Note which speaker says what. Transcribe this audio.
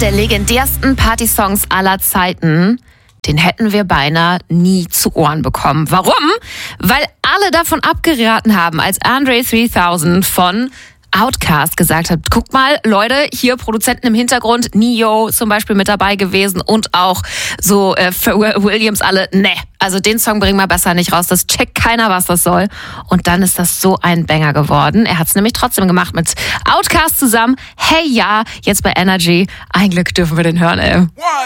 Speaker 1: der legendärsten Partysongs aller Zeiten, den hätten wir beinahe nie zu Ohren bekommen. Warum? Weil alle davon abgeraten haben, als Andre 3000 von Outkast gesagt hat, guck mal, Leute, hier Produzenten im Hintergrund, Neo zum Beispiel mit dabei gewesen und auch so Pharrell Williams alle, also den Song bringen wir besser nicht raus, das checkt keiner, was das soll. Und dann ist das so ein Banger geworden. Er hat es nämlich trotzdem gemacht mit Outkast zusammen. Hey ja, jetzt bei Energy. Ein Glück dürfen wir den hören, ey.